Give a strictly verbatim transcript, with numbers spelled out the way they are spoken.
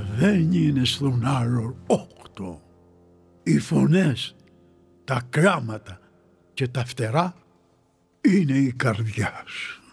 δεν είναι στον άλλο όκτο. Οι φωνές, τα κράματα και τα φτερά είναι η καρδιά σου.